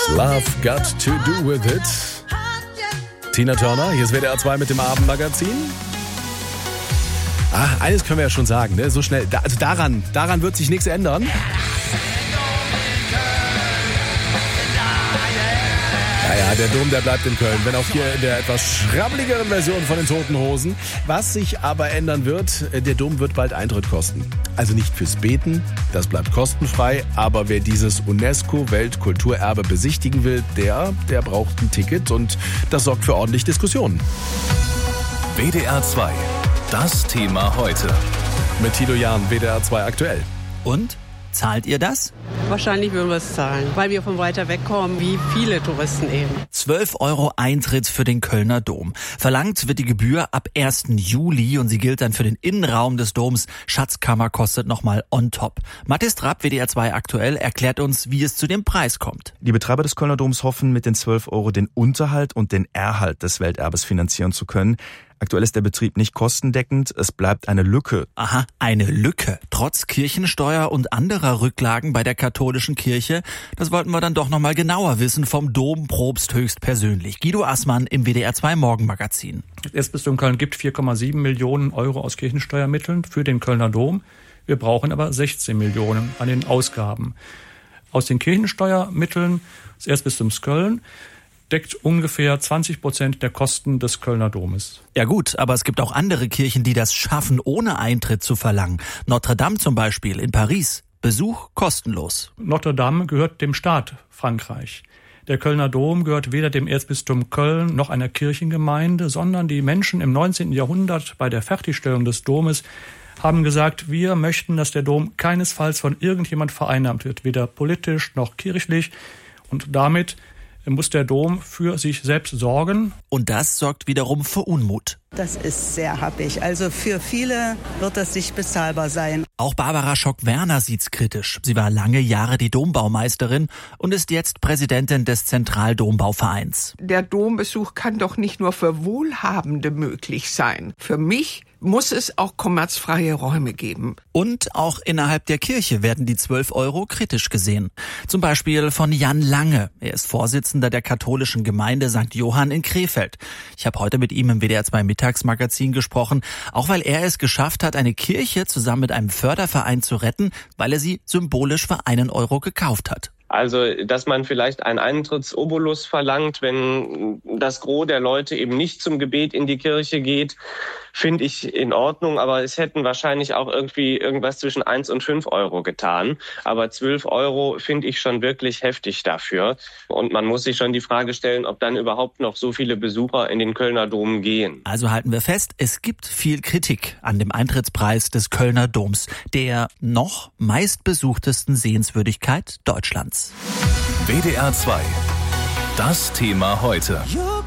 Love Got to Do With It. Tina Turner, hier ist WDR 2 mit dem Abendmagazin. Eines können wir ja schon sagen, ne? So schnell, also daran wird sich nichts ändern. Ja, der Dom, der bleibt in Köln, wenn auch hier in der etwas schrammeligeren Version von den Toten Hosen. Was sich aber ändern wird, der Dom wird bald Eintritt kosten. Also nicht fürs Beten, das bleibt kostenfrei, aber wer dieses UNESCO-Weltkulturerbe besichtigen will, der braucht ein Ticket und das sorgt für ordentlich Diskussionen. WDR 2, das Thema heute. Mit Tilo Jahn, WDR 2 aktuell. Und? Zahlt ihr das? Wahrscheinlich würden wir es zahlen, weil wir von weiter weg kommen, wie viele Touristen eben. 12 € Eintritt für den Kölner Dom. Verlangt wird die Gebühr ab 1. Juli und sie gilt dann für den Innenraum des Doms. Schatzkammer kostet nochmal on top. Mathis Trapp, WDR 2 aktuell, erklärt uns, wie es zu dem Preis kommt. Die Betreiber des Kölner Doms hoffen, mit den 12 € den Unterhalt und den Erhalt des Welterbes finanzieren zu können. Aktuell ist der Betrieb nicht kostendeckend, es bleibt eine Lücke. Aha, eine Lücke. Trotz Kirchensteuer und anderer Rücklagen bei der katholischen Kirche. Das wollten wir dann doch nochmal genauer wissen vom Dompropst höchstpersönlich. Guido Assmann im WDR 2 Morgenmagazin. Das Erzbistum Köln gibt 4,7 Millionen € aus Kirchensteuermitteln für den Kölner Dom. Wir brauchen aber 16 Millionen an den Ausgaben. Aus den Kirchensteuermitteln des Erzbistums Köln deckt ungefähr 20% der Kosten des Kölner Domes. Ja gut, aber es gibt auch andere Kirchen, die das schaffen, ohne Eintritt zu verlangen. Notre Dame zum Beispiel in Paris. Besuch kostenlos. Notre Dame gehört dem Staat Frankreich. Der Kölner Dom gehört weder dem Erzbistum Köln noch einer Kirchengemeinde, sondern die Menschen im 19. Jahrhundert bei der Fertigstellung des Domes haben gesagt, wir möchten, dass der Dom keinesfalls von irgendjemand vereinnahmt wird, weder politisch noch kirchlich. Und damit muss der Dom für sich selbst sorgen. Und das sorgt wiederum für Unmut. Das ist sehr happig. Also für viele wird das nicht bezahlbar sein. Auch Barbara Schock-Werner sieht's kritisch. Sie war lange Jahre die Dombaumeisterin und ist jetzt Präsidentin des Zentraldombauvereins. Der Dombesuch kann doch nicht nur für Wohlhabende möglich sein. Für mich muss es auch kommerzfreie Räume geben. Und auch innerhalb der Kirche werden die 12 € kritisch gesehen. Zum Beispiel von Jan Lange. Er ist Vorsitzender der katholischen Gemeinde St. Johann in Krefeld. Ich habe heute mit ihm im WDR 2 Mittagsmagazin gesprochen, auch weil er es geschafft hat, eine Kirche zusammen mit einem Förderverein zu retten, weil er sie symbolisch für 1 € gekauft hat. Also, dass man vielleicht einen Eintrittsobolus verlangt, wenn das Gros der Leute eben nicht zum Gebet in die Kirche geht, finde ich in Ordnung. Aber es hätten wahrscheinlich auch irgendwie irgendwas zwischen 1 und 5 € getan. Aber 12 € finde ich schon wirklich heftig dafür. Und man muss sich schon die Frage stellen, ob dann überhaupt noch so viele Besucher in den Kölner Dom gehen. Also halten wir fest, es gibt viel Kritik an dem Eintrittspreis des Kölner Doms, der noch meistbesuchtesten Sehenswürdigkeit Deutschlands. WDR 2, das Thema heute.